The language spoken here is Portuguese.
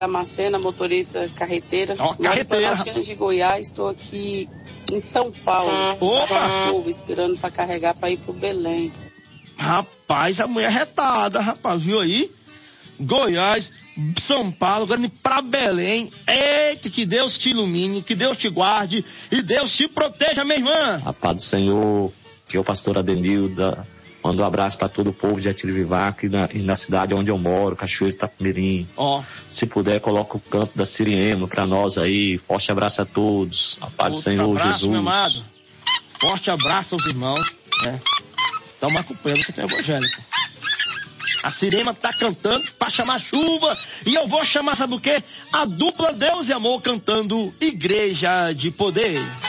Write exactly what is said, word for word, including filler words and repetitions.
Damascena, motorista carreteira. Ó, carreteira. Nova de Goiás, estou aqui em São Paulo. Opa! Chuva, esperando para carregar para ir pro Belém. Rapaz, a mulher retada, rapaz, viu aí? Goiás, São Paulo, agora pra Belém. Eita, que Deus te ilumine, que Deus te guarde e Deus te proteja, minha irmã. A paz do Senhor, que é o pastor Adenilda. Manda um abraço para todo o povo de Atirivivaca e na, e na cidade onde eu moro, Cachoeiro Itapemirim. Ó. Oh. Se puder, coloca o canto da Siriema para nós aí. Forte abraço a todos. A paz do Senhor abraço, Jesus. Meu amado. Forte abraço aos irmãos. Né? Estamos acompanhando que tem evangélico. A Sirema tá cantando para chamar chuva. E eu vou chamar, sabe o quê? A dupla Deus e Amor cantando Igreja de Poder.